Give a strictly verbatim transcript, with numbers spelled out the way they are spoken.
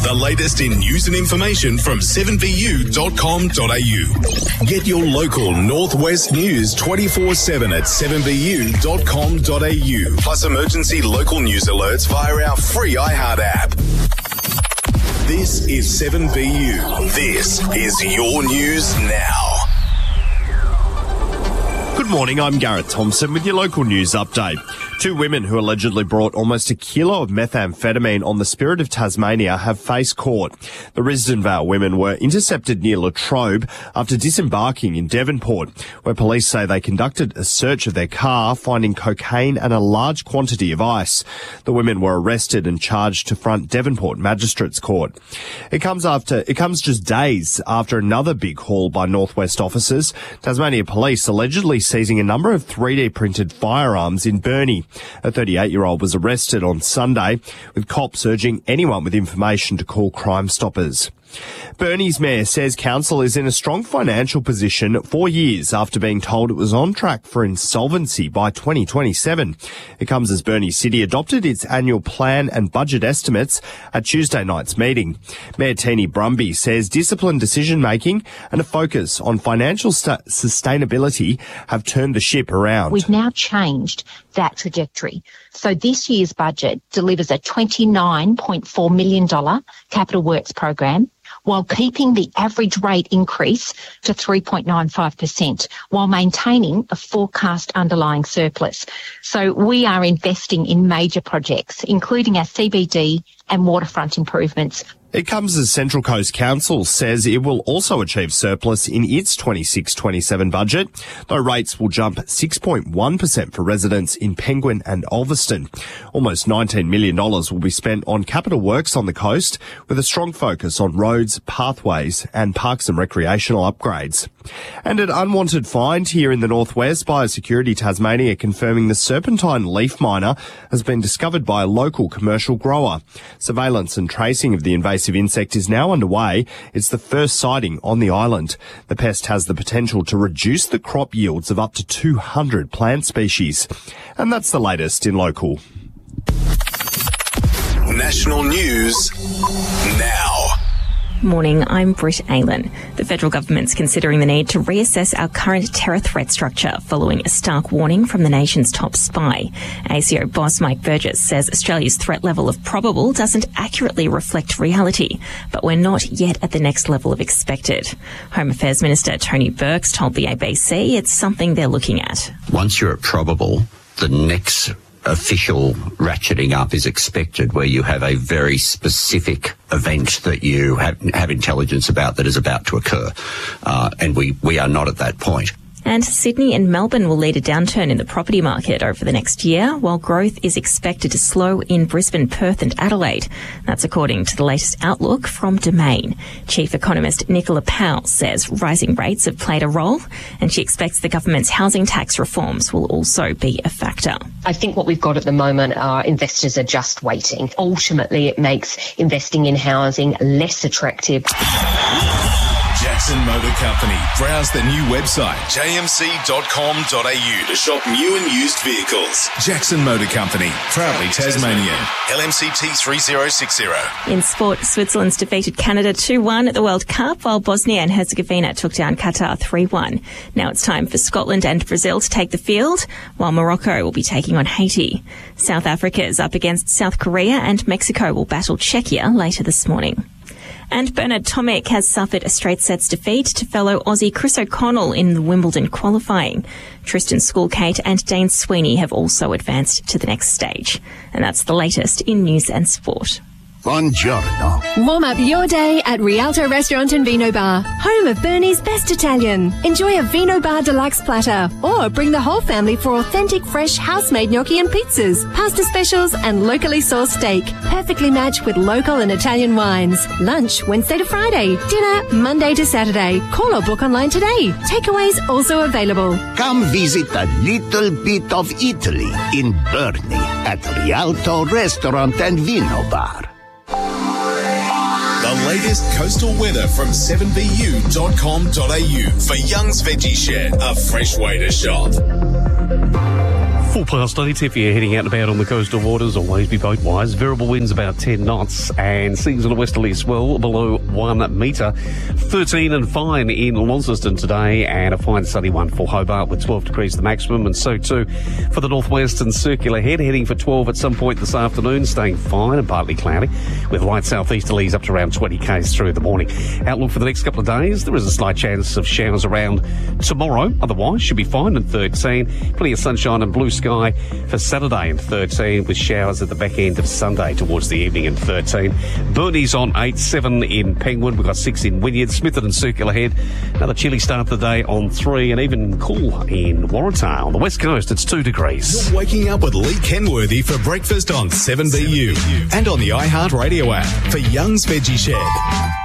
The latest in news and information from seven v u dot com dot a u. Get your local Northwest news twenty-four seven at seven v u dot com dot a u. Plus emergency local news alerts via our free iHeart app. This is seven v u. This is your news now. Good morning, I'm Garrett Thompson with your local news update. Two women who allegedly brought almost a kilo of methamphetamine on the Spirit of Tasmania have faced court. The Risdon women were intercepted near Latrobe after disembarking in Devonport, where police say they conducted a search of their car, finding cocaine and a large quantity of ice. The women were arrested and charged to front Devonport Magistrates Court. It comes after, it comes just days after another big haul by Northwest officers. Tasmania Police allegedly seizing a number of three D printed firearms in Burnie. A thirty-eight-year-old was arrested on Sunday, with cops urging anyone with information to call Crime Stoppers. Burnie's mayor says council is in a strong financial position four years after being told it was on track for insolvency by twenty twenty-seven. It comes as Burnie City adopted its annual plan and budget estimates at Tuesday night's meeting. Mayor Teeny Brumby says disciplined decision-making and a focus on financial st- sustainability have turned the ship around. We've now changed that trajectory. So this year's budget delivers a twenty-nine point four million dollars capital works program, while keeping the average rate increase to three point nine five percent, while maintaining a forecast underlying surplus. So we are investing in major projects, including our C B D and waterfront improvements. It comes as Central Coast Council says it will also achieve surplus in its twenty-six twenty-seven budget, though rates will jump six point one percent for residents in Penguin and Ulverston. Almost nineteen million dollars will be spent on capital works on the coast, with a strong focus on roads, pathways and parks and recreational upgrades. And an unwanted find here in the northwest, Biosecurity Tasmania confirming the serpentine leaf miner has been discovered by a local commercial grower. Surveillance and tracing of the invasive insect is now underway. It's the first sighting on the island. The pest has the potential to reduce the crop yields of up to two hundred plant species. And that's the latest in local. National news now. Morning, I'm Britt Aylan. The federal government's considering the need to reassess our current terror threat structure following a stark warning from the nation's top spy. A C O boss Mike Burgess says Australia's threat level of probable doesn't accurately reflect reality, but we're not yet at the next level of expected. Home Affairs Minister Tony Burks told the A B C it's something they're looking at. Once you're at probable, the next official ratcheting up is expected, where you have a very specific event that you have, have intelligence about that is about to occur. Uh, and we, we are not at that point. And Sydney and Melbourne will lead a downturn in the property market over the next year, while growth is expected to slow in Brisbane, Perth and Adelaide. That's according to the latest outlook from Domain. Chief economist Nicola Powell says rising rates have played a role, and she expects the government's housing tax reforms will also be a factor. I think what we've got at the moment are investors are just waiting. Ultimately, it makes investing in housing less attractive. Jackson Motor Company. Browse the new website, j m c dot com dot a u, to shop new and used vehicles. Jackson Motor Company, proudly Tasmanian. L M C T three zero six zero. In sport, Switzerland's defeated Canada two one at the World Cup, while Bosnia and Herzegovina took down Qatar three one. Now it's time for Scotland and Brazil to take the field, while Morocco will be taking on Haiti. South Africa is up against South Korea, and Mexico will battle Czechia later this morning. And Bernard Tomic has suffered a straight sets defeat to fellow Aussie Chris O'Connell in the Wimbledon qualifying. Tristan Schoolkate and Dane Sweeney have also advanced to the next stage. And that's the latest in news and sport. Buongiorno. Warm up your day at Rialto Restaurant and Vino Bar, home of Burnie's best Italian. Enjoy a Vino Bar Deluxe platter, or bring the whole family for authentic, fresh, house-made gnocchi and pizzas, pasta specials and locally sourced steak, perfectly matched with local and Italian wines. Lunch Wednesday to Friday, dinner Monday to Saturday. Call or book online today. Takeaways also available. Come visit a little bit of Italy in Burnie at Rialto Restaurant and Vino Bar. The latest coastal weather from seven v u dot com dot a u for Young's Veggie Shed, a fresh way to shop. Full past eight if you're heading out and about on the coastal waters. Always be boat wise. Variable winds about ten knots and seas on a westerly swell below one metre. thirteen and fine in Launceston today, and a fine sunny one for Hobart with twelve degrees the maximum, and so too for the northwestern circular head, heading for twelve at some point this afternoon, staying fine and partly cloudy with light southeasterlies up to around twenty k's through the morning. Outlook for the next couple of days, there is a slight chance of showers around tomorrow, otherwise should be fine in thirteen. Plenty of sunshine and blue sky for Saturday in thirteen, with showers at the back end of Sunday towards the evening in thirteen. Burnie's on eight, seven in Penguin, we've got six in Wynyard, Smitherton and Circular Head, another chilly start to the day on three, and even cool in Waratah. On the west coast, it's two degrees. You're waking up with Lee Kenworthy for breakfast on seven B U and on the iHeartRadio app for Young's Veggie Shed.